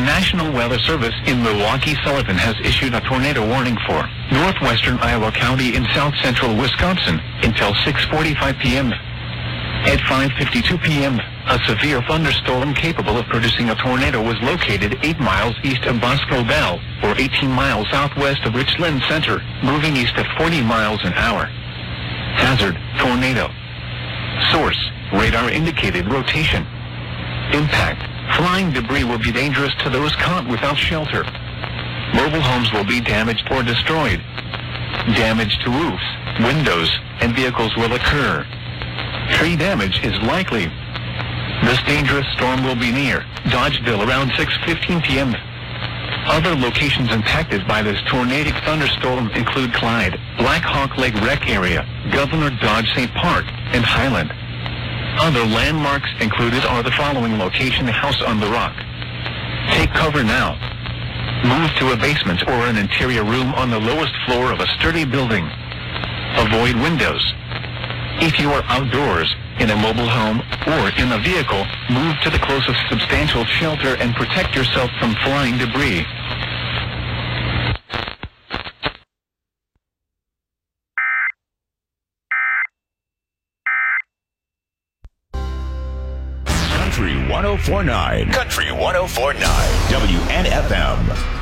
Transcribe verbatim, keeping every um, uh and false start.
National Weather Service in Milwaukee Sullivan has issued a tornado warning for northwestern Iowa County in south central Wisconsin until six forty-five p.m. At five fifty-two p.m., a severe thunderstorm capable of producing a tornado was located eight miles east of Bosco Bell, or eighteen miles southwest of Richland Center, moving east at forty miles an hour. Hazard, tornado. Source, radar indicated rotation. Impact, flying debris will be dangerous to those caught without shelter. Mobile homes will be damaged or destroyed. Damage to roofs, windows, and vehicles will occur. Tree damage is likely. This dangerous storm will be near Dodgeville around six fifteen p.m. Other locations impacted by this tornadic thunderstorm include Clyde, Black Hawk Lake Rec Area, Governor Dodge Saint Park, and Highland. Other landmarks included are the following location: House on the Rock. Take cover now. Move to a basement or an interior room on the lowest floor of a sturdy building. Avoid windows. If you are outdoors, in a mobile home, or in a vehicle, move to the closest substantial shelter and protect yourself from flying debris. Country one oh four point nine. Country one oh four point nine. W N F M.